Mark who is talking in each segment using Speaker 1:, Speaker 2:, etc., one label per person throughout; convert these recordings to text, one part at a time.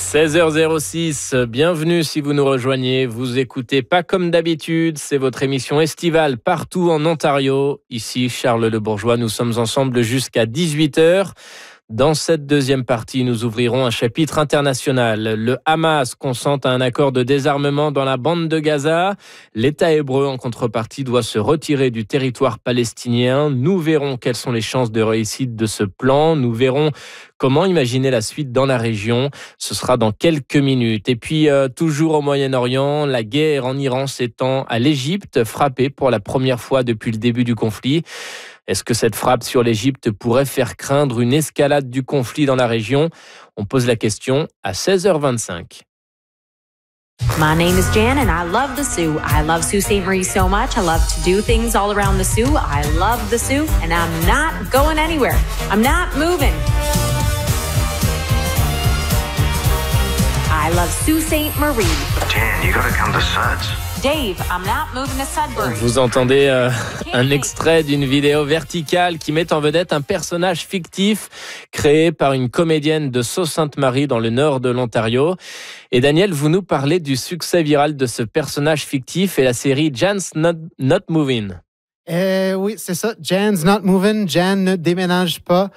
Speaker 1: 16h06, bienvenue si vous nous rejoignez. Vous écoutez Pas comme d'habitude, c'est votre émission estivale partout en Ontario. Ici Charles Le Bourgeois, nous sommes ensemble jusqu'à 18h. Dans cette deuxième partie, nous ouvrirons un chapitre international. Le Hamas consent à un accord de désarmement dans la bande de Gaza. L'État hébreu, en contrepartie, doit se retirer du territoire palestinien. Nous verrons quelles sont les chances de réussite de ce plan. Nous verrons comment imaginer la suite dans la région. Ce sera dans quelques minutes. Et puis, toujours au Moyen-Orient, la guerre en Iran s'étend à l'Égypte, frappée pour la première fois depuis le début du conflit. Est-ce que cette frappe sur l'Égypte pourrait faire craindre une escalade du conflit dans la région ? On pose la question à 16h25.
Speaker 2: My name is Jan and I love the Soo. I love Sault Ste. Marie so much. I love to do things all around the Soo. I love the Soo and I'm not going anywhere. I'm not moving. I love Sault Ste. Marie.
Speaker 3: Jan, you gotta come to Suds.
Speaker 2: Dave, I'm not moving to Sudbury.
Speaker 1: Vous entendez un extrait d'une vidéo verticale qui met en vedette un personnage fictif créé par une comédienne de Sault-Sainte-Marie dans le nord de l'Ontario. Et Daniel, vous nous parlez du succès viral de ce personnage fictif et la série Jan's Not Moving.
Speaker 4: Oui, c'est ça. Jan's not moving. Jan ne déménage pas.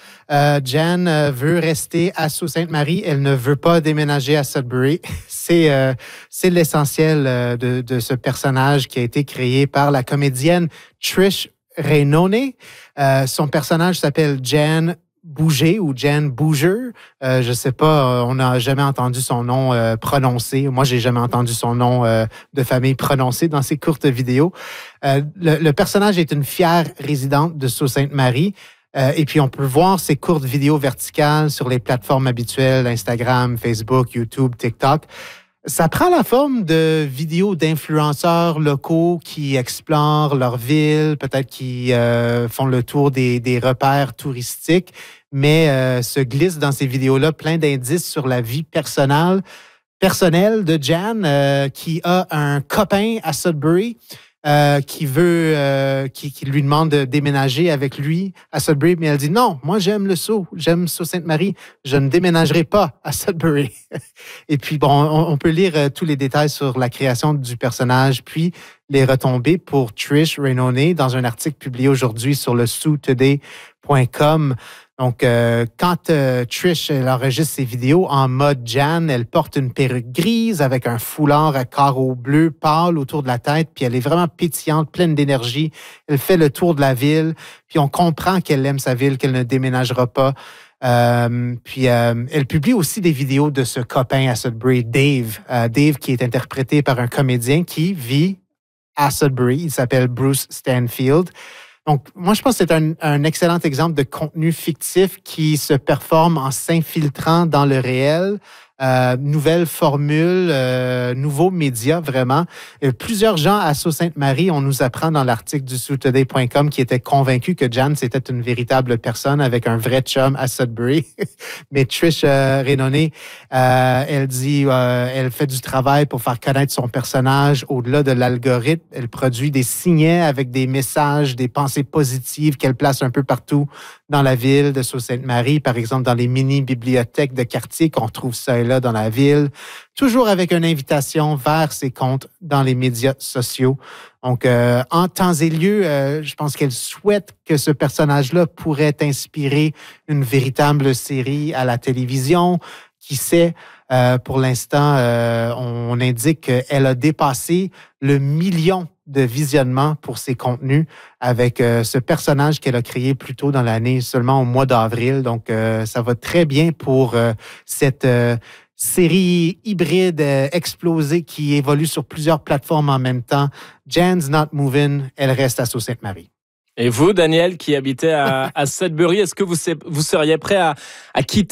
Speaker 4: Jan veut rester à Sault-Sainte-Marie. Elle ne veut pas déménager à Sudbury. C'est l'essentiel de ce personnage qui a été créé par la comédienne Trish Rainone. Son personnage s'appelle Jan Bouger ou Jan Bouger. Je sais pas, on n'a jamais entendu son nom prononcé. Moi, j'ai jamais entendu son nom de famille prononcé dans ces courtes vidéos. Le personnage est une fière résidente de Sault-Sainte-Marie. Et puis, on peut voir ces courtes vidéos verticales sur les plateformes habituelles, Instagram, Facebook, YouTube, TikTok. Ça prend la forme de vidéos d'influenceurs locaux qui explorent leur ville, peut-être qui font le tour des repères touristiques, mais se glissent dans ces vidéos-là plein d'indices sur la vie personnelle de Jan, qui a un copain à Sudbury, qui lui demande de déménager avec lui à Sudbury, mais elle dit non, moi j'aime le Sault, j'aime Sault-Sainte-Marie, je ne déménagerai pas à Sudbury. Et puis bon, on peut lire tous les détails sur la création du personnage, puis les retombées pour Trish Rainone dans un article publié aujourd'hui sur le SoulToday.com. Donc, quand Trish elle enregistre ses vidéos en mode Jan, elle porte une perruque grise avec un foulard à carreaux bleus pâle autour de la tête, puis elle est vraiment pétillante, pleine d'énergie. Elle fait le tour de la ville, puis on comprend qu'elle aime sa ville, qu'elle ne déménagera pas. Puis elle publie aussi des vidéos de ce copain à Sudbury, Dave. Dave qui est interprété par un comédien qui vit à Sudbury. Il s'appelle Bruce Stanfield. Donc, moi, je pense que c'est un excellent exemple de contenu fictif qui se performe en s'infiltrant dans le réel. Nouvelle formule, nouveaux médias, vraiment. Plusieurs gens à Sault-Sainte-Marie, on nous apprend dans l'article du SoulToday.com qui étaient convaincus que Jan, c'était une véritable personne avec un vrai chum à Sudbury. Mais Trish Rainone, elle dit, elle fait du travail pour faire connaître son personnage au-delà de l'algorithme. Elle produit des signets avec des messages, des pensées positives qu'elle place un peu partout dans la ville de Sault-Sainte-Marie, par exemple dans les mini-bibliothèques de quartier qu'on trouve ça et là dans la ville, toujours avec une invitation vers ses comptes dans les médias sociaux. Donc, en temps et lieu, je pense qu'elle souhaite que ce personnage-là pourrait inspirer une véritable série à la télévision. Qui sait, pour l'instant, on indique qu'elle a dépassé le 1 million de visionnements pour ses contenus avec ce personnage qu'elle a créé plus tôt dans l'année, seulement au mois d'avril. Donc, ça va très bien pour cette série hybride explosée qui évolue sur plusieurs plateformes en même temps. Jan's Not Moving, elle reste à Sault-Sainte-Marie.
Speaker 1: Et vous, Daniel, qui habitez à Sudbury, est-ce que vous seriez prêt à quitter